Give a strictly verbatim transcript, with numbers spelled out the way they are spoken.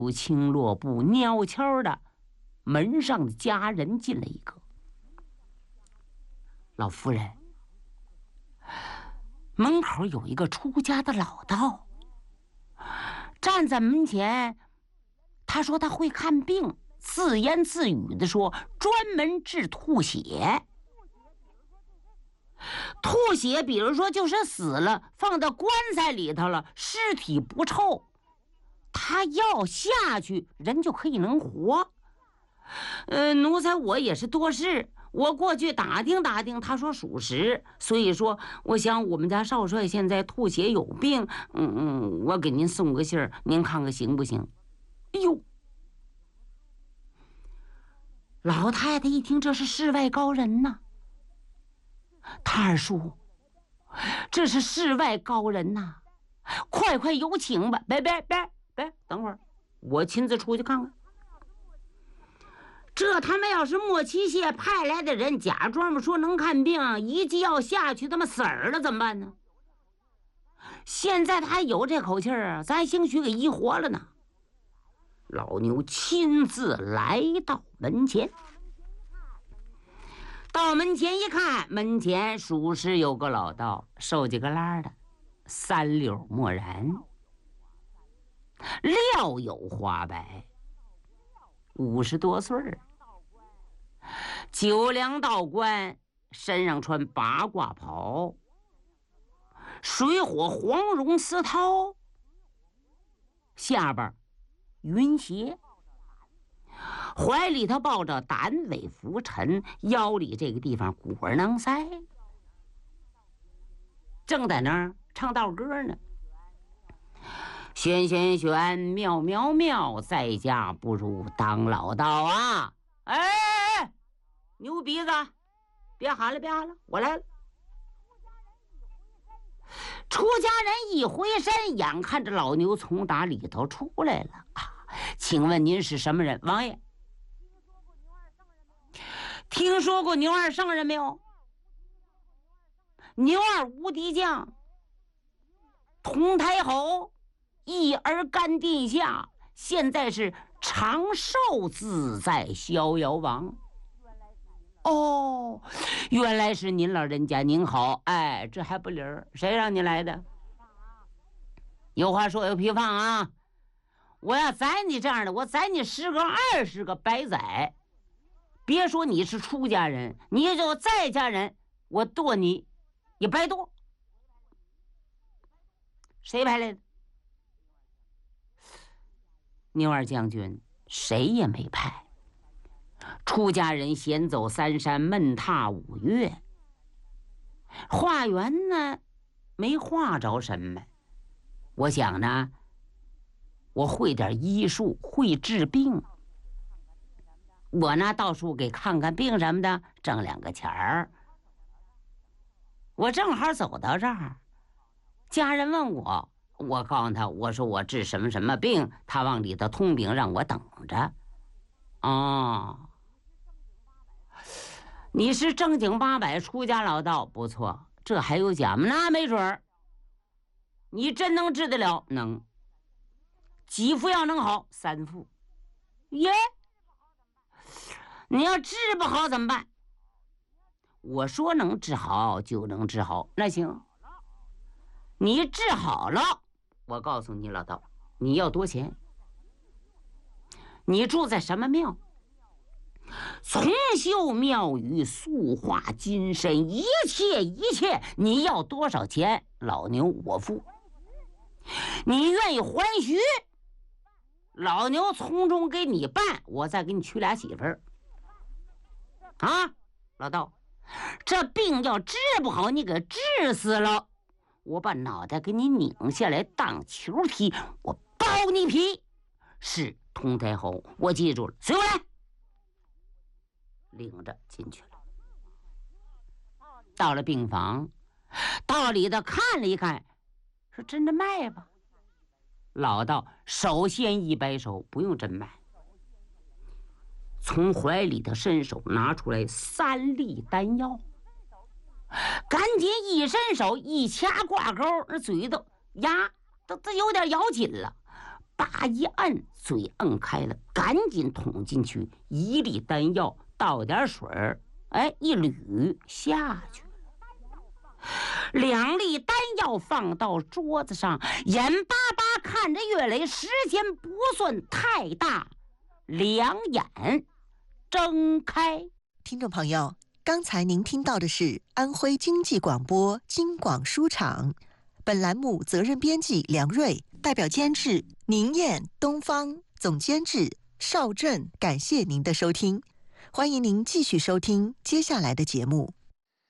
不轻落步，蹑跷的，门上的家人进了一个。老夫人，门口有一个出家的老道，站在门前。他说他会看病，自言自语的说，专门治吐血。吐血，比如说就是死了，放到棺材里头了，尸体不臭，他药下去，人就可以能活。呃，奴才我也是多事，我过去打听打听，他说属实，所以说我想我们家少帅现在吐血有病，嗯嗯，我给您送个信儿，您看看行不行？哎呦，老太太一听这是世外高人呐，他二叔，这是世外高人呐，快快有请吧！别别别别，等会儿我亲自出去看看。这他妈要是莫奇谢派来的人，假装说能看病，一剂药下去他妈死儿了怎么办呢？现在他还有这口气儿啊，咱兴许给医活了呢。老牛亲自来到门前，到门前一看，门前属实有个老道，瘦几个拉的，三绺墨然，料有花白，五十多岁儿，九梁道冠，身上穿八卦袍，水火黄绒丝绦，下边云鞋，怀里头抱着胆尾拂尘，腰里这个地方果囊塞，正在那儿唱道歌呢。玄玄玄，妙妙妙，在家不如当老道啊！哎哎哎，牛鼻子，别喊了，别喊了，我来了。出家人一回身，眼看着老牛从打里头出来了啊！请问您是什么人？王爷，听说过牛二圣人没有？牛二无敌将，同太后一儿干殿下，现在是长寿自在逍遥王。哦，原来是您老人家，您好。哎，这还不灵儿？谁让你来的？有话说有屁放啊！我要宰你这样的，我宰你十个二十个白宰。别说你是出家人，你就在家人，我剁你也白剁。谁派来的？牛二将军，谁也没派。出家人闲走三山，闷踏五岳，化缘呢没化着什么。我想呢，我会点医术，会治病，我呢到处给看看病什么的，挣两个钱儿。我正好走到这儿，家人问我，我告诉他，我说我治什么什么病，他往里头通禀，让我等着。哦，你是正经八百出家老道，不错，这还有假吗？那没准儿。你真能治得了？能。几副药能好？三副。耶，你要治不好怎么办？我说能治好就能治好，那行，你治好了，我告诉你老道，你要多钱？你住在什么庙？重修庙宇，塑化金身，一切一切，你要多少钱？老牛我付。你愿意还许，老牛从中给你办，我再给你娶俩媳妇儿。啊，老道，这病要治不好，你给治死了，我把脑袋给你拧下来当球踢，我剥你皮。是佟太后，我记住了，随我来。领着进去了，到了病房，到里头看了一看，说真的卖吧。老道首先一摆手，不用真卖，从怀里头伸手拿出来三粒丹药，赶紧一伸手一掐挂钩，那嘴都牙都都有点咬紧了，叭一摁， 嘴摁开了，赶紧捅进去一粒丹药，倒点水儿，哎，一捋下去。两粒丹药放到桌子上，眼巴巴看着岳雷，时间不算太大，两眼睁开。 听众朋友，刚才您听到的是安徽经济广播京广书场，本栏目责任编辑梁瑞，代表监制宁燕、东方，总监制邵振。感谢您的收听，欢迎您继续收听接下来的节目。